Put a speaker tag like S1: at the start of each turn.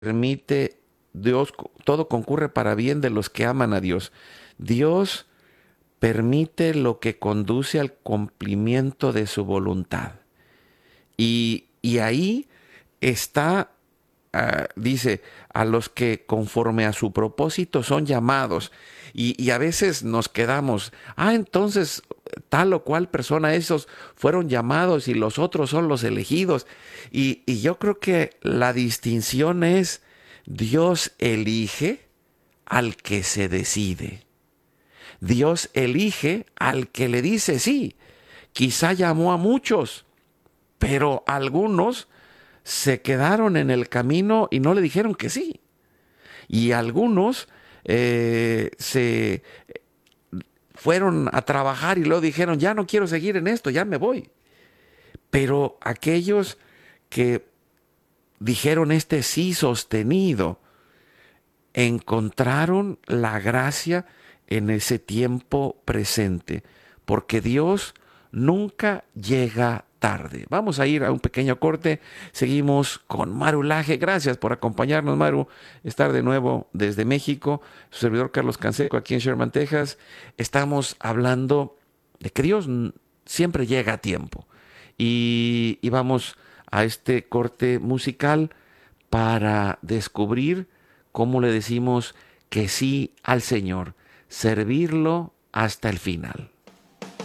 S1: permite, Dios, todo concurre para bien de los que aman a Dios. Dios permite lo que conduce al cumplimiento de su voluntad. Y ahí está, dice, a los que conforme a su propósito son llamados. Y a veces nos quedamos, entonces tal o cual persona, esos fueron llamados y los otros son los elegidos. Y yo creo que la distinción es, Dios elige al que se decide. Dios elige al que le dice sí. Quizá llamó a muchos, pero algunos se quedaron en el camino y no le dijeron que sí. Y algunos se fueron a trabajar y luego dijeron, ya no quiero seguir en esto, ya me voy. Pero aquellos que dijeron este sí sostenido, encontraron la gracia en ese tiempo presente, porque Dios nunca llega tarde. Vamos a ir a un pequeño corte, seguimos con Maru Laje. Gracias por acompañarnos, Maru, estar de nuevo desde México. Su servidor Carlos Canseco aquí en Sherman, Texas. Estamos hablando de que Dios siempre llega a tiempo. Y vamos a este corte musical para descubrir cómo le decimos que sí al Señor, servirlo hasta el final.